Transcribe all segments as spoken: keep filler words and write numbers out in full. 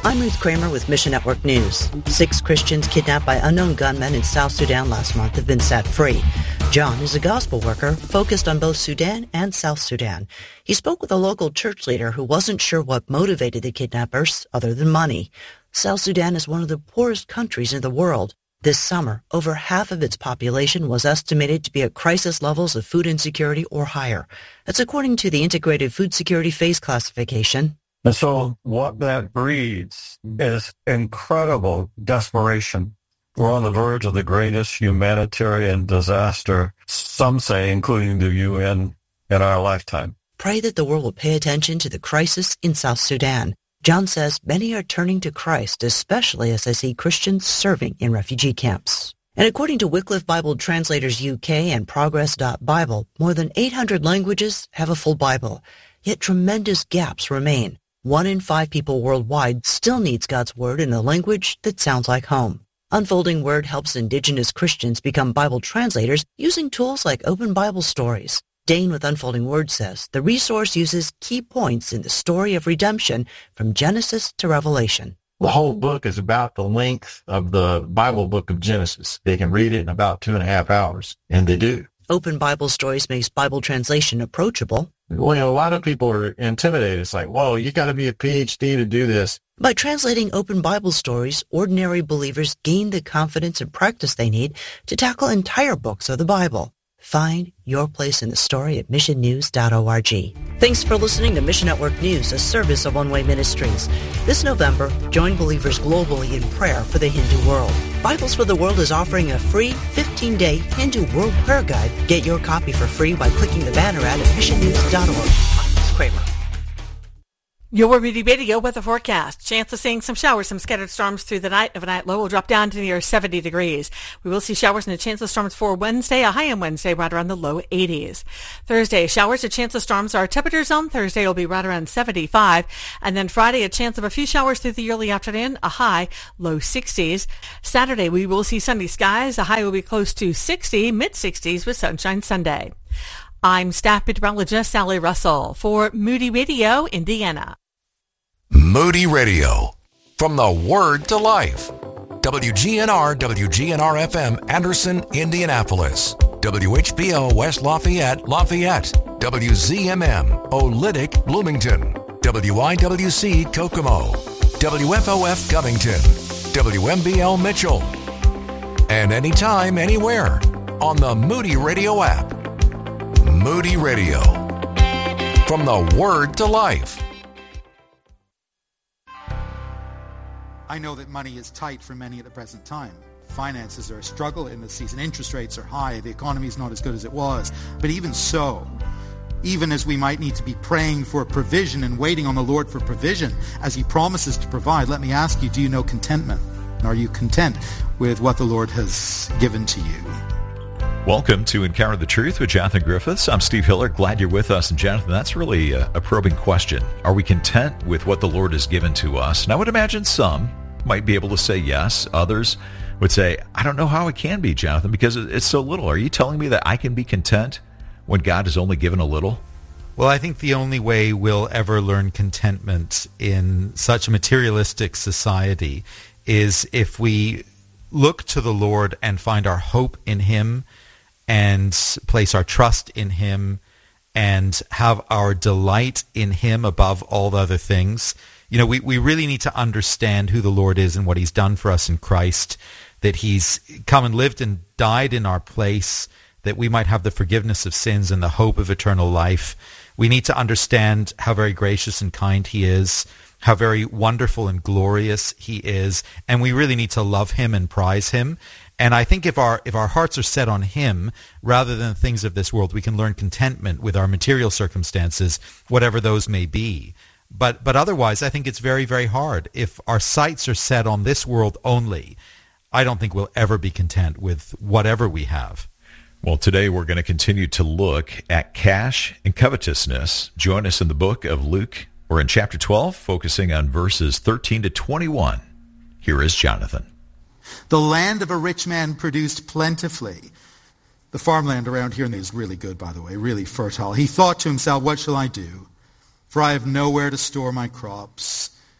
I'm Ruth Kramer with Mission Network News. Six Christians kidnapped by unknown gunmen in South Sudan last month have been set free. John is a gospel worker focused on both Sudan and South Sudan. He spoke with a local church leader who wasn't sure what motivated the kidnappers other than money. South Sudan is one of the poorest countries in the world. This summer, over half of its population was estimated to be at crisis levels of food insecurity or higher. That's according to the Integrated Food Security Phase Classification. And so what that breeds is incredible desperation. We're on the verge of the greatest humanitarian disaster, some say, including the U N, in our lifetime. Pray that the world will pay attention to the crisis in South Sudan. John says many are turning to Christ, especially as they see Christians serving in refugee camps. And according to Wycliffe Bible Translators U K and Progress dot Bible, more than eight hundred languages have a full Bible. Yet tremendous gaps remain. One in five people worldwide still needs God's Word in a language that sounds like home. Unfolding Word helps indigenous Christians become Bible translators using tools like Open Bible Stories. Dane with Unfolding Word says the resource uses key points in the story of redemption from Genesis to Revelation. The whole book is about the length of the Bible book of Genesis. They can read it in about two and a half hours, and they do. Open Bible Stories makes Bible translation approachable. Well, you know, a lot of people are intimidated. It's like, whoa, you got to be a P H D to do this. By translating Open Bible Stories, ordinary believers gain the confidence and practice they need to tackle entire books of the Bible. Find your place in the story at mission news dot org. Thanks for listening to Mission Network News, a service of One Way Ministries. This November, join believers globally in prayer for the Hindu world. Bibles for the World is offering a free fifteen-day Hindu World Prayer Guide. Get your copy for free by clicking the banner ad at mission news dot org. I'm Kramer. Your Moody Radio weather forecast. Chance of seeing some showers, some scattered storms through the night. Overnight low will drop down to near seventy degrees. We will see showers and a chance of storms for Wednesday, a high on Wednesday right around the low eighties. Thursday, showers, a chance of storms. Our temperature zone Thursday will be right around seventy-five. And then Friday, a chance of a few showers through the early afternoon, a high, low sixties. Saturday, we will see sunny skies. A high will be close to sixty, mid-sixties with sunshine Sunday. I'm staff meteorologist Sally Russell for Moody Radio, Indiana. Moody Radio, from the Word to Life. W G N R, W G N R F M, Anderson, Indianapolis. W H B O, West Lafayette, Lafayette. W Z M M, Olytic, Bloomington. W I W C, Kokomo. W F O F, Covington. W M B L, Mitchell. And anytime, anywhere, on the Moody Radio app. Moody Radio, from the Word to Life. I know that money is tight for many at the present time. Finances are a struggle in this season. Interest rates are high. The economy is not as good as it was. But even so, even as we might need to be praying for provision and waiting on the Lord for provision as he promises to provide, let me ask you, do you know contentment? Are you content with what the Lord has given to you? Welcome to Encounter the Truth with Jonathan Griffiths. I'm Steve Hiller. Glad you're with us. And Jonathan, that's really a, a probing question. Are we content with what the Lord has given to us? And I would imagine some might be able to say yes. Others would say, I don't know how it can be, Jonathan, because it's so little. Are you telling me that I can be content when God has only given a little? Well, I think the only way we'll ever learn contentment in such a materialistic society is if we look to the Lord and find our hope in him and place our trust in him and have our delight in him above all the other things. You know, we, we really need to understand who the Lord is and what he's done for us in Christ, that he's come and lived and died in our place, that we might have the forgiveness of sins and the hope of eternal life. We need to understand how very gracious and kind he is, how very wonderful and glorious he is, and we really need to love him and prize him. And I think if our if our hearts are set on him rather than things of this world, we can learn contentment with our material circumstances, whatever those may be. But but otherwise, I think it's very, very hard. If our sights are set on this world only, I don't think we'll ever be content with whatever we have. Well, today we're going to continue to look at cash and covetousness. Join us in the book of Luke. We're in chapter twelve, focusing on verses thirteen to twenty-one. Here is Jonathan. The land of a rich man produced plentifully. The farmland around here is really good, by the way, really fertile. He thought to himself, what shall I do? For I have nowhere to store my crops.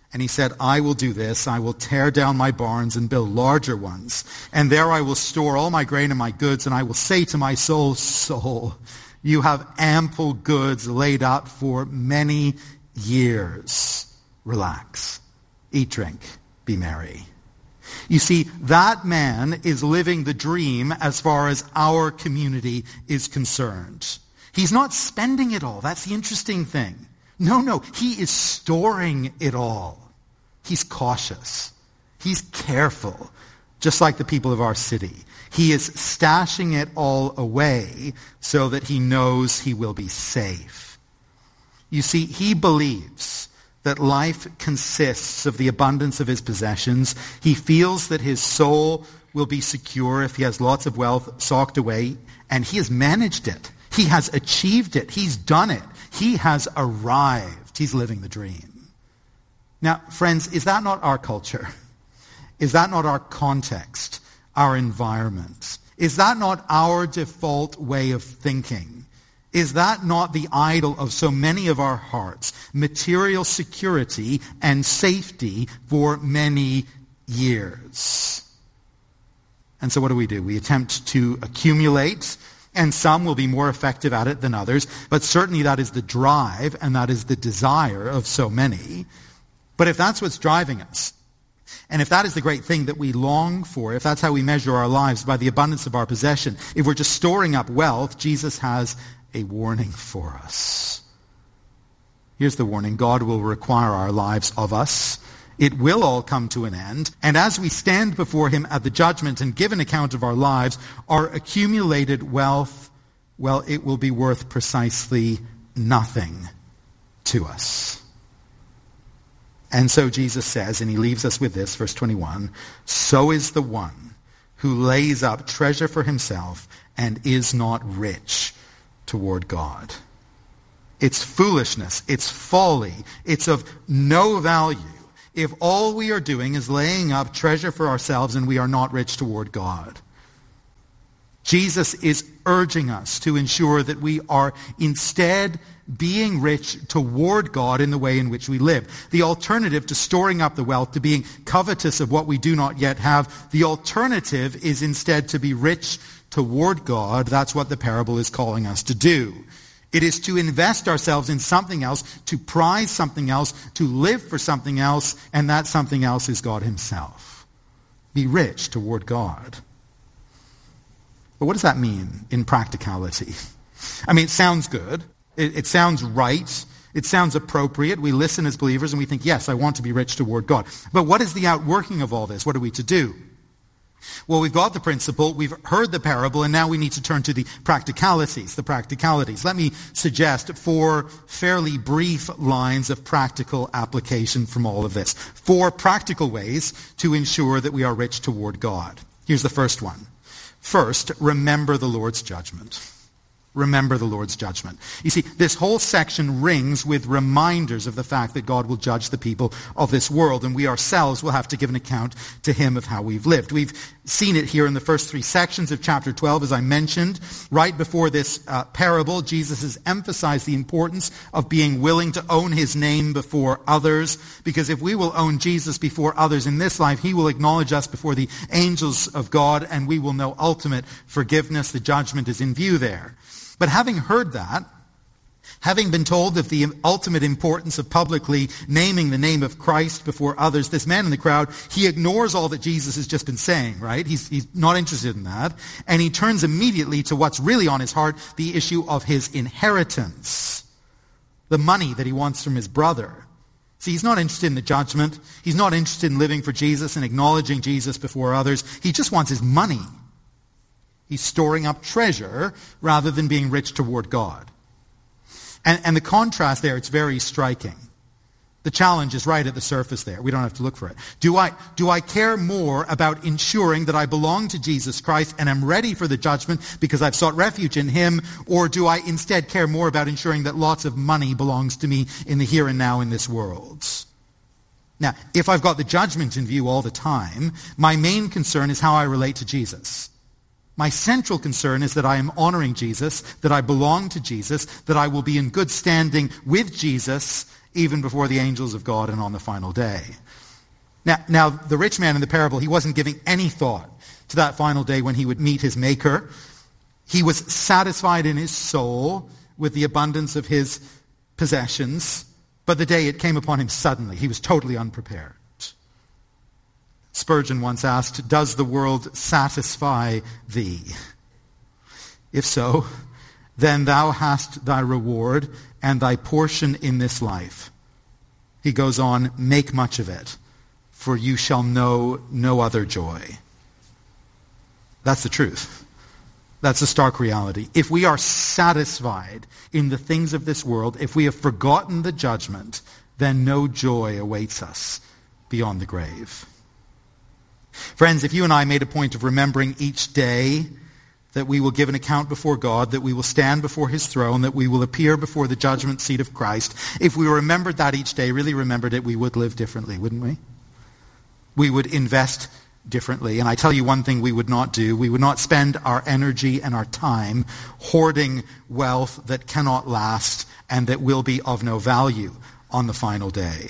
And he said, I will do this. I will tear down my barns and build larger ones. And there I will store all my grain and my goods. And I will say to my soul, soul, you have ample goods laid up for many years. Relax. Eat, drink, be merry. You see, that man is living the dream as far as our community is concerned. He's not spending it all. That's the interesting thing. No, no, he is storing it all. He's cautious. He's careful, just like the people of our city. He is stashing it all away so that he knows he will be safe. You see, he believes that life consists of the abundance of his possessions. He feels that his soul will be secure if he has lots of wealth socked away, and he has managed it. He has achieved it. He's done it. He has arrived. He's living the dream. Now, friends, is that not our culture? Is that not our context, our environment? Is that not our default way of thinking? Is that not the idol of so many of our hearts? Material security and safety for many years. And so what do we do? We attempt to accumulate, and some will be more effective at it than others, but certainly that is the drive and that is the desire of so many. But if that's what's driving us, and if that is the great thing that we long for, if that's how we measure our lives, by the abundance of our possession, if we're just storing up wealth, Jesus has a warning for us. Here's the warning. God will require our lives of us. It will all come to an end. And as we stand before him at the judgment and give an account of our lives, our accumulated wealth, well, it will be worth precisely nothing to us. And so Jesus says, and he leaves us with this, verse twenty-one, so is the one who lays up treasure for himself and is not rich toward God. It's foolishness. It's folly. It's of no value if all we are doing is laying up treasure for ourselves and we are not rich toward God. Jesus is urging us to ensure that we are instead being rich toward God in the way in which we live. The alternative to storing up the wealth, to being covetous of what we do not yet have, the alternative is instead to be rich toward God. That's what the parable is calling us to do. It is to invest ourselves in something else, to prize something else, to live for something else, and that something else is God himself. Be rich toward God. But what does that mean in practicality? I mean, it sounds good. It, it sounds right. It sounds appropriate. We listen as believers and we think, yes, I want to be rich toward God. But what is the outworking of all this? What are we to do? Well, we've got the principle, we've heard the parable, and now we need to turn to the practicalities, the practicalities. Let me suggest four fairly brief lines of practical application from all of this. Four practical ways to ensure that we are rich toward God. Here's the first one. First, remember the Lord's judgment. Remember the Lord's judgment. You see, this whole section rings with reminders of the fact that God will judge the people of this world, and we ourselves will have to give an account to him of how we've lived. We've seen it here in the first three sections of chapter twelve, as I mentioned. Right before this uh, parable, Jesus has emphasized the importance of being willing to own his name before others, because if we will own Jesus before others in this life, he will acknowledge us before the angels of God, and we will know ultimate forgiveness. The judgment is in view there. But having heard that, having been told of the ultimate importance of publicly naming the name of Christ before others, this man in the crowd, he ignores all that Jesus has just been saying, right? He's, he's not interested in that. And he turns immediately to what's really on his heart, the issue of his inheritance, the money that he wants from his brother. See, he's not interested in the judgment. He's not interested in living for Jesus and acknowledging Jesus before others. He just wants his money. He's storing up treasure rather than being rich toward God. And, and the contrast there, it's very striking. The challenge is right at the surface there. We don't have to look for it. Do I, do I care more about ensuring that I belong to Jesus Christ and am ready for the judgment because I've sought refuge in him, or do I instead care more about ensuring that lots of money belongs to me in the here and now in this world? Now, if I've got the judgment in view all the time, my main concern is how I relate to Jesus. My central concern is that I am honoring Jesus, that I belong to Jesus, that I will be in good standing with Jesus even before the angels of God and on the final day. Now, now, the rich man in the parable, he wasn't giving any thought to that final day when he would meet his Maker. He was satisfied in his soul with the abundance of his possessions, but the day it came upon him suddenly. He was totally unprepared. Spurgeon once asked, "Does the world satisfy thee? If so, then thou hast thy reward and thy portion in this life." He goes on, "Make much of it, for you shall know no other joy." That's the truth. That's a stark reality. If we are satisfied in the things of this world, if we have forgotten the judgment, then no joy awaits us beyond the grave. Friends, if you and I made a point of remembering each day that we will give an account before God, that we will stand before his throne, that we will appear before the judgment seat of Christ, if we remembered that each day, really remembered it, we would live differently, wouldn't we? We would invest differently. And I tell you one thing we would not do. We would not spend our energy and our time hoarding wealth that cannot last and that will be of no value on the final day.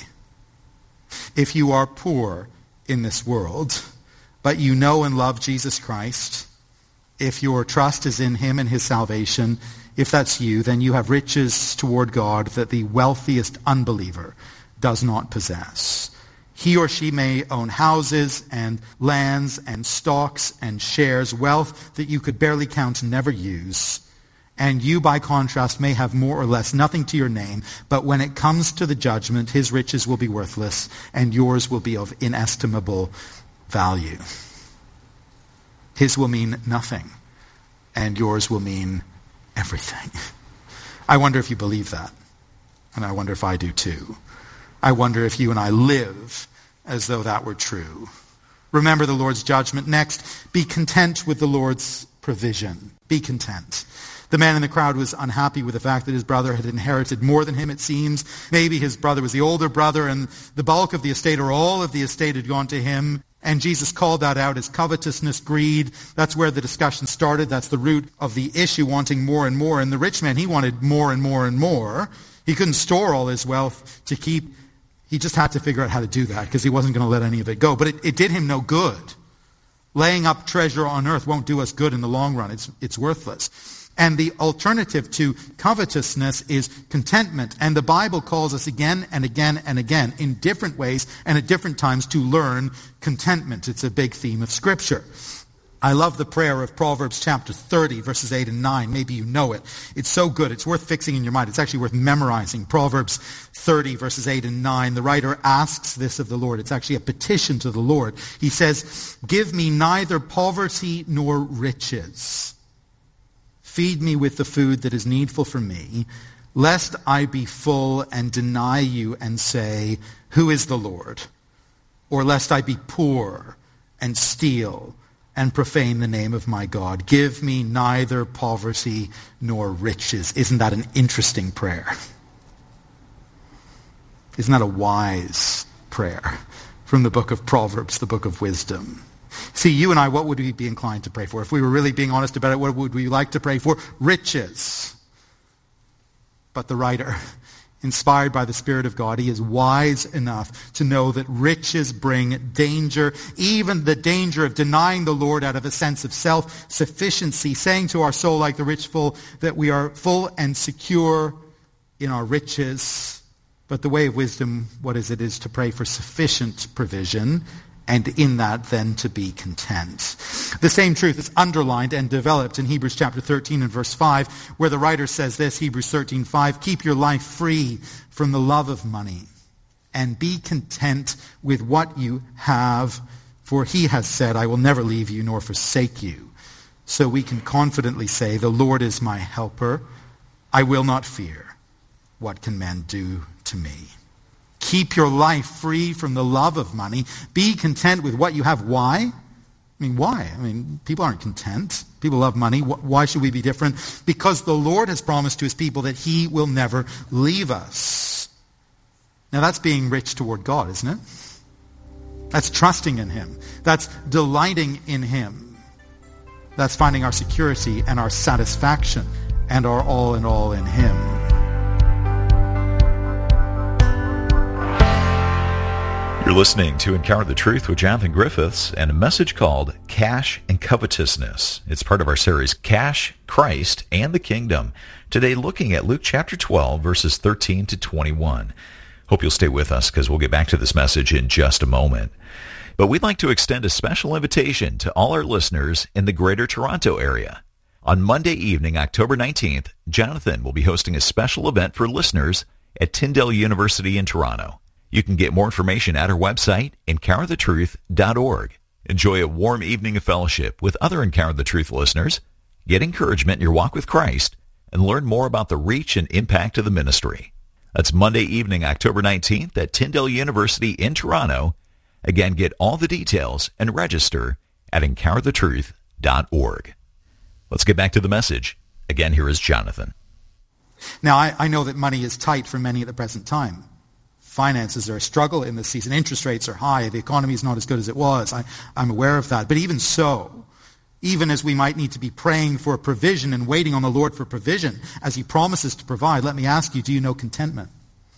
If you are poor in this world, but you know and love Jesus Christ, if your trust is in him and his salvation, if that's you, then you have riches toward God that the wealthiest unbeliever does not possess. He or she may own houses and lands and stocks and shares, wealth that you could barely count and never use. And you, by contrast, may have more or less, nothing to your name, but when it comes to the judgment, his riches will be worthless and yours will be of inestimable value. His will mean nothing and yours will mean everything. I wonder if you believe that. And I wonder if I do too. I wonder if you and I live as though that were true. Remember the Lord's judgment. Next, be content with the Lord's provision. Be content. The man in the crowd was unhappy with the fact that his brother had inherited more than him, it seems. Maybe his brother was the older brother and the bulk of the estate or all of the estate had gone to him. And Jesus called that out as covetousness, greed. That's where the discussion started. That's the root of the issue, wanting more and more. And the rich man, he wanted more and more and more. He couldn't store all his wealth to keep. He just had to figure out how to do that because he wasn't going to let any of it go. But it, it did him no good. Laying up treasure on earth won't do us good in the long run. It's, it's worthless. And the alternative to covetousness is contentment. And the Bible calls us again and again and again in different ways and at different times to learn contentment. It's a big theme of Scripture. I love the prayer of Proverbs chapter thirty, verses eight and nine. Maybe you know it. It's so good. It's worth fixing in your mind. It's actually worth memorizing. Proverbs thirty, verses eight and nine. The writer asks this of the Lord. It's actually a petition to the Lord. He says, "Give me neither poverty nor riches. Feed me with the food that is needful for me, lest I be full and deny you and say, 'Who is the Lord?' Or lest I be poor and steal and profane the name of my God. Give me neither poverty nor riches." Isn't that an interesting prayer? Isn't that a wise prayer from the book of Proverbs, the book of wisdom? See, you and I, what would we be inclined to pray for? If we were really being honest about it, what would we like to pray for? Riches. But the writer, inspired by the Spirit of God, he is wise enough to know that riches bring danger, even the danger of denying the Lord out of a sense of self-sufficiency, saying to our soul like the rich fool that we are full and secure in our riches. But the way of wisdom, what is it, is to pray for sufficient provision, and in that then to be content. The same truth is underlined and developed in Hebrews chapter thirteen and verse five, where the writer says this, Hebrews thirteen five, "Keep your life free from the love of money, and be content with what you have, for he has said, 'I will never leave you nor forsake you.' So we can confidently say, 'The Lord is my helper. I will not fear. What can man do to me?'" Keep your life free from the love of money. Be content with what you have. Why? I mean, why? I mean, people aren't content. People love money. Why should we be different? Because the Lord has promised to his people that he will never leave us. Now that's being rich toward God, isn't it? That's trusting in him. That's delighting in him. That's finding our security and our satisfaction and our all in all in him. You're listening to Encounter the Truth with Jonathan Griffiths and a message called Cash and Covetousness. It's part of our series, Cash, Christ, and the Kingdom. Today, looking at Luke chapter twelve, verses thirteen to twenty-one. Hope you'll stay with us because we'll get back to this message in just a moment. But we'd like to extend a special invitation to all our listeners in the Greater Toronto area. On Monday evening, October nineteenth, Jonathan will be hosting a special event for listeners at Tyndale University in Toronto. You can get more information at our website, encounter the truth dot org. Enjoy a warm evening of fellowship with other Encounter the Truth listeners, get encouragement in your walk with Christ, and learn more about the reach and impact of the ministry. That's Monday evening, October nineteenth at Tyndale University in Toronto. Again, get all the details and register at encounter the truth dot org. Let's get back to the message. Again, here is Jonathan. Now, I, I know that money is tight for many at the present time. Finances are a struggle in this season. Interest rates are high. The economy is not as good as it was. I, I'm aware of that. But even so, even as we might need to be praying for provision and waiting on the Lord for provision, as he promises to provide, let me ask you, do you know contentment?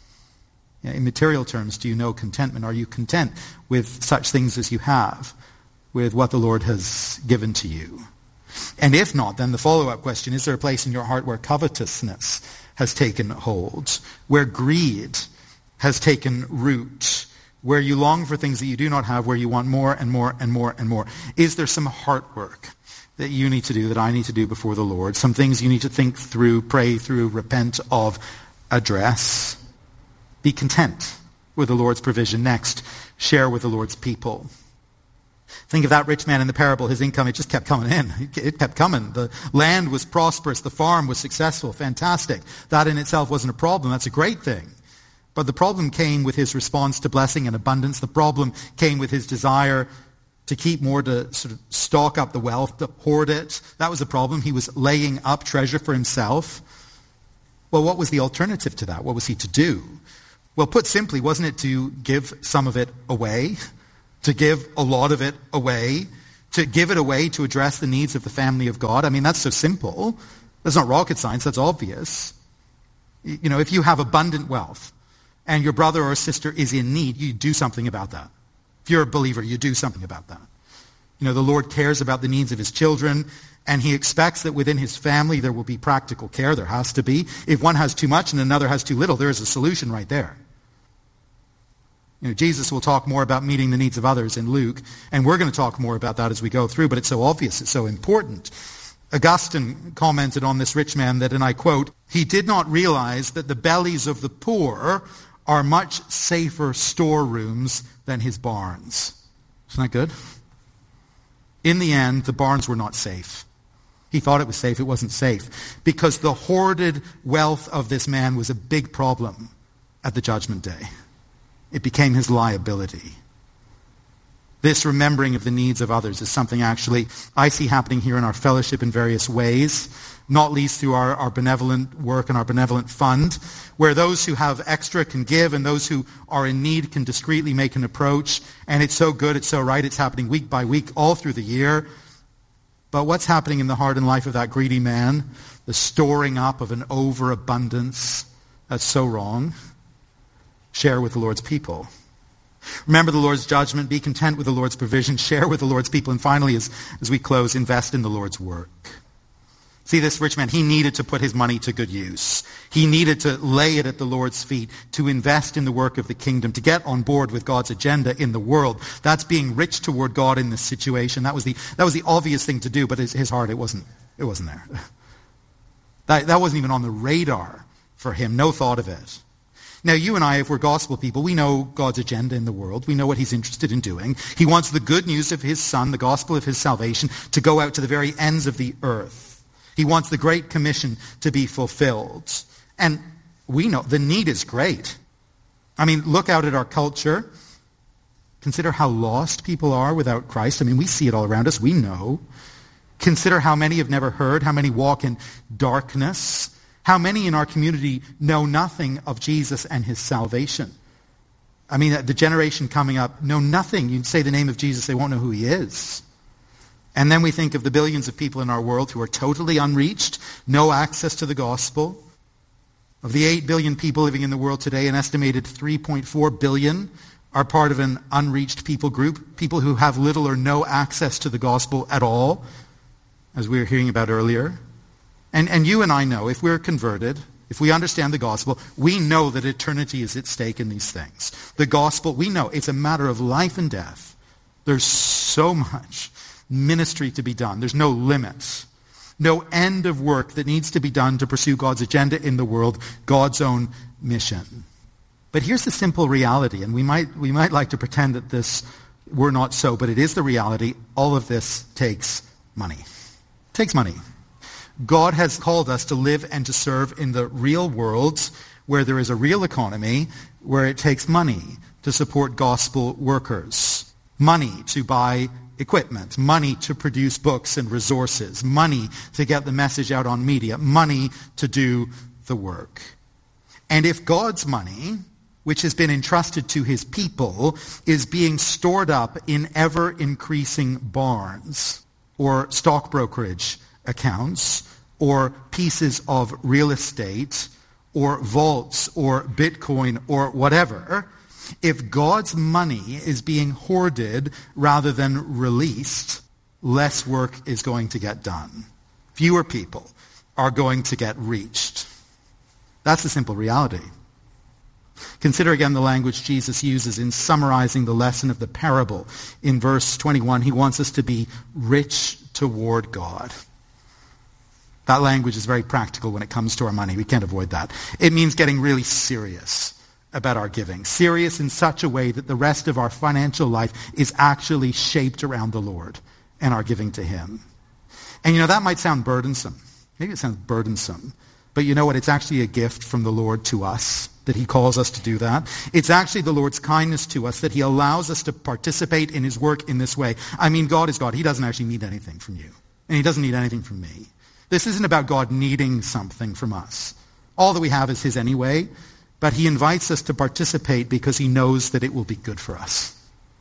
In material terms, do you know contentment? Are you content with such things as you have, with what the Lord has given to you? And if not, then the follow-up question, is there a place in your heart where covetousness has taken hold, where greed has taken root, where you long for things that you do not have, where you want more and more and more and more? Is there some heart work that you need to do, that I need to do before the Lord? Some things you need to think through, pray through, repent of, address? Be content with the Lord's provision. Next, share with the Lord's people. Think of that rich man in the parable. His income, it just kept coming in. It kept coming. The land was prosperous. The farm was successful. Fantastic. That in itself wasn't a problem. That's a great thing. But the problem came with his response to blessing and abundance. The problem came with his desire to keep more, to sort of stock up the wealth, to hoard it. That was the problem. He was laying up treasure for himself. Well, what was the alternative to that? What was he to do? Well, put simply, wasn't it to give some of it away? To give a lot of it away? To give it away to address the needs of the family of God? I mean, that's so simple. That's not rocket science. That's obvious. You know, if you have abundant wealth and your brother or sister is in need, you do something about that. If you're a believer, you do something about that. You know, the Lord cares about the needs of his children, and he expects that within his family there will be practical care. There has to be. If one has too much and another has too little, there is a solution right there. You know, Jesus will talk more about meeting the needs of others in Luke, and we're going to talk more about that as we go through, but it's so obvious, it's so important. Augustine commented on this rich man that, and I quote, "He did not realize that the bellies of the poor are much safer storerooms than his barns." Isn't that good? In the end, the barns were not safe. He thought it was safe. It wasn't safe. Because the hoarded wealth of this man was a big problem at the judgment day. It became his liability. This remembering of the needs of others is something actually I see happening here in our fellowship in various ways, not least through our, our benevolent work and our benevolent fund, where those who have extra can give and those who are in need can discreetly make an approach. And it's so good, it's so right, it's happening week by week all through the year. But what's happening in the heart and life of that greedy man? The storing up of an overabundance. That's so wrong. Share with the Lord's people. Remember the Lord's judgment. Be content with the Lord's provision. Share with the Lord's people. And finally, as, as we close, invest in the Lord's work. See, this rich man, he needed to put his money to good use. He needed to lay it at the Lord's feet, to invest in the work of the kingdom, to get on board with God's agenda in the world. That's being rich toward God in this situation. That was the, that was the obvious thing to do, but his, his heart, it wasn't, it wasn't there. That, that wasn't even on the radar for him. No thought of it. Now, you and I, if we're gospel people, we know God's agenda in the world. We know what he's interested in doing. He wants the good news of his Son, the gospel of his salvation, to go out to the very ends of the earth. He wants the Great Commission to be fulfilled. And we know the need is great. I mean, look out at our culture. Consider how lost people are without Christ. I mean, we see it all around us. We know. Consider how many have never heard, how many walk in darkness. How many in our community know nothing of Jesus and his salvation? I mean, the generation coming up know nothing. You say the name of Jesus, they won't know who he is. And then we think of the billions of people in our world who are totally unreached, no access to the gospel. Of the eight billion people living in the world today, an estimated three point four billion are part of an unreached people group, people who have little or no access to the gospel at all, as we were hearing about earlier. And, and you and I know, if we're converted, if we understand the gospel, we know that eternity is at stake in these things. The gospel, we know it's a matter of life and death. There's so much ministry to be done. There's no limits, no end of work that needs to be done to pursue God's agenda in the world, God's own mission. But here's the simple reality, and we might we might like to pretend that this were not so, but it is the reality. All of this takes money. It takes money. God has called us to live and to serve in the real world where there is a real economy, where it takes money to support gospel workers, money to buy equipment, money to produce books and resources, money to get the message out on media, money to do the work. And if God's money, which has been entrusted to his people, is being stored up in ever-increasing barns or stock brokerage accounts or pieces of real estate or vaults or Bitcoin or whatever, if God's money is being hoarded rather than released, less work is going to get done. Fewer people are going to get reached. That's the simple reality. Consider again the language Jesus uses in summarizing the lesson of the parable. In verse twenty-one, he wants us to be rich toward God. That language is very practical when it comes to our money. We can't avoid that. It means getting really serious about our giving. Serious in such a way that the rest of our financial life is actually shaped around the Lord and our giving to him. And you know, that might sound burdensome. Maybe it sounds burdensome. But you know what? It's actually a gift from the Lord to us that he calls us to do that. It's actually the Lord's kindness to us that he allows us to participate in his work in this way. I mean, God is God. He doesn't actually need anything from you. And he doesn't need anything from me. This isn't about God needing something from us. All that we have is his anyway. But he invites us to participate because he knows that it will be good for us.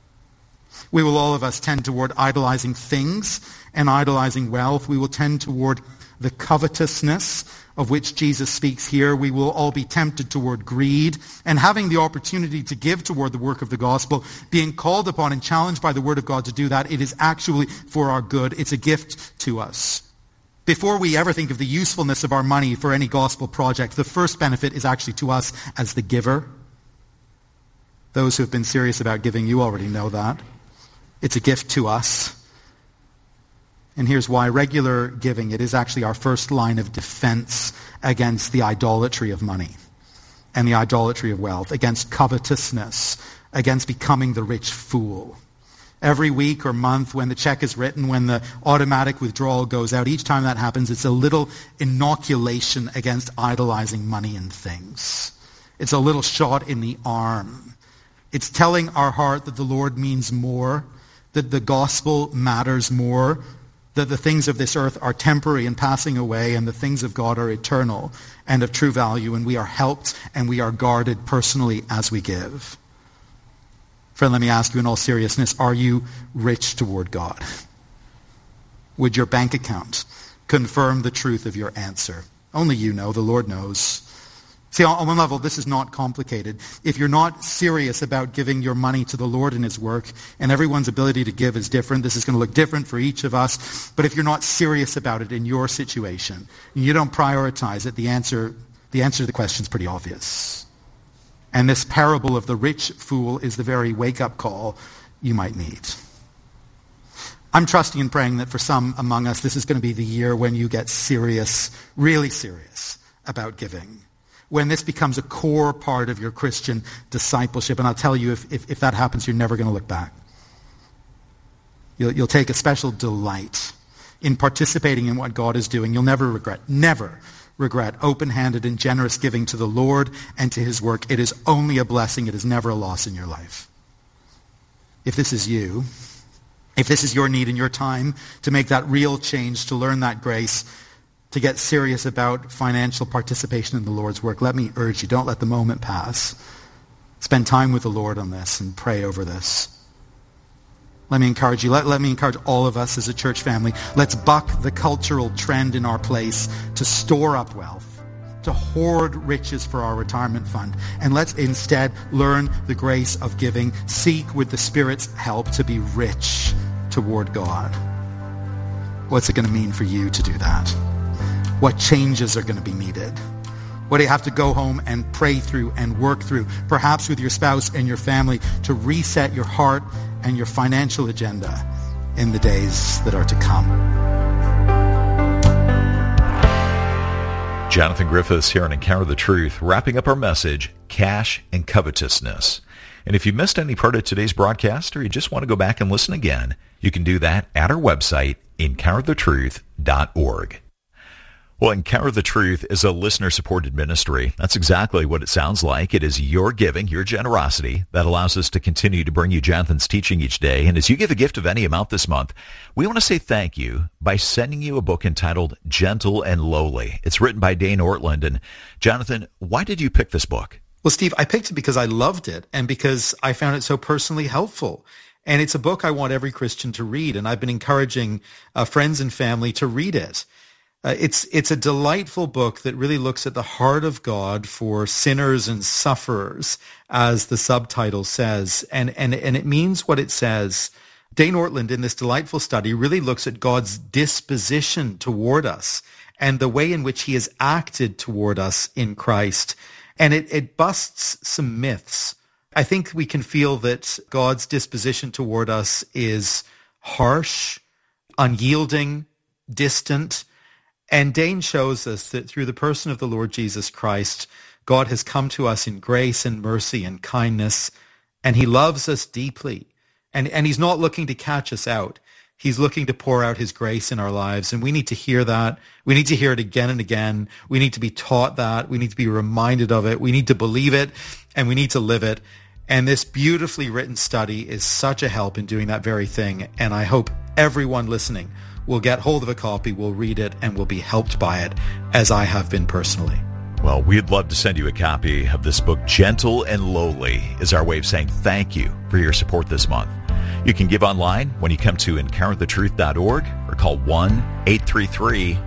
We will, all of us, tend toward idolizing things and idolizing wealth. We will tend toward the covetousness of which Jesus speaks here. We will all be tempted toward greed, and having the opportunity to give toward the work of the gospel, being called upon and challenged by the word of God to do that, it is actually for our good. It's a gift to us. Before we ever think of the usefulness of our money for any gospel project, the first benefit is actually to us as the giver. Those who have been serious about giving, you already know that. It's a gift to us. And here's why. Regular giving, it is actually our first line of defense against the idolatry of money and the idolatry of wealth, against covetousness, against becoming the rich fool. Every week or month when the check is written, when the automatic withdrawal goes out, each time that happens, it's a little inoculation against idolizing money and things. It's a little shot in the arm. It's telling our heart that the Lord means more, that the gospel matters more, that the things of this earth are temporary and passing away, and the things of God are eternal and of true value, and we are helped and we are guarded personally as we give. Friend, let me ask you in all seriousness, are you rich toward God? Would your bank account confirm the truth of your answer? Only you know, the Lord knows. See, on one level, this is not complicated. If you're not serious about giving your money to the Lord and his work, and everyone's ability to give is different, this is going to look different for each of us, but if you're not serious about it in your situation, and you don't prioritize it, the answer, the answer to the question is pretty obvious. And this parable of the rich fool is the very wake-up call you might need. I'm trusting and praying that for some among us, this is going to be the year when you get serious, really serious about giving. When this becomes a core part of your Christian discipleship. And I'll tell you, if, if, if that happens, you're never going to look back. You'll, you'll take a special delight in participating in what God is doing. You'll never regret, never regret open-handed and generous giving to the Lord and to his work. It is only a blessing. It is never a loss in your life. If this is you, if this is your need in your time to make that real change, to learn that grace, to get serious about financial participation in the Lord's work, let me urge you, don't let the moment pass. Spend time with the Lord on this and pray over this. Let me encourage you, let, let me encourage all of us as a church family. Let's buck the cultural trend in our place to store up wealth, to to hoard riches for our retirement fund. And let's instead learn the grace of giving. Seek with the Spirit's help to be rich toward God. What's it going to mean for you to do that? What changes are going to be needed? What do you have to go home and pray through and work through, perhaps with your spouse and your family, to reset your heart and your financial agenda in the days that are to come? Jonathan Griffiths here on Encounter the Truth, wrapping up our message, Cash and Covetousness. And if you missed any part of today's broadcast or you just want to go back and listen again, you can do that at our website, encounter the truth dot org. Well, Encounter the Truth is a listener-supported ministry. That's exactly what it sounds like. It is your giving, your generosity, that allows us to continue to bring you Jonathan's teaching each day. And as you give a gift of any amount this month, we want to say thank you by sending you a book entitled Gentle and Lowly. It's written by Dane Ortlund. And Jonathan, why did you pick this book? Well, Steve, I picked it because I loved it and because I found it so personally helpful. And it's a book I want every Christian to read. And I've been encouraging uh, friends and family to read it. Uh, it's it's a delightful book that really looks at the heart of God for sinners and sufferers, as the subtitle says, and and and it means what it says. Dane Ortlund, in this delightful study, really looks at God's disposition toward us and the way in which he has acted toward us in Christ, and it it busts some myths. I think we can feel that God's disposition toward us is harsh, unyielding, distant. And Dane shows us that through the person of the Lord Jesus Christ, God has come to us in grace and mercy and kindness, and he loves us deeply. And, and he's not looking to catch us out. He's looking to pour out his grace in our lives, and we need to hear that. We need to hear it again and again. We need to be taught that. We need to be reminded of it. We need to believe it, and we need to live it. And this beautifully written study is such a help in doing that very thing, and I hope everyone listening will get hold of a copy, will read it, and will be helped by it, as I have been personally. Well, we'd love to send you a copy of this book. Gentle and Lowly is our way of saying thank you for your support this month. You can give online when you come to encounter the truth dot org or call one eight three three